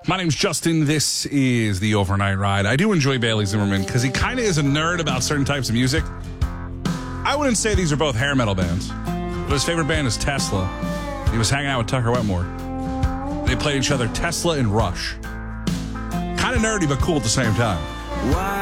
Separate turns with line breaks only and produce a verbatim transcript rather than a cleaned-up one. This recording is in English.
My name's Justin. This is the Overnight Ride. I do enjoy Bailey Zimmerman because he kind of is a nerd about certain types of music. I wouldn't say these are both hair metal bands, but his favorite band is Tesla. He was hanging out with Tucker Wetmore. They played each other Tesla and Rush. Kind of nerdy, but cool at the same time.
Why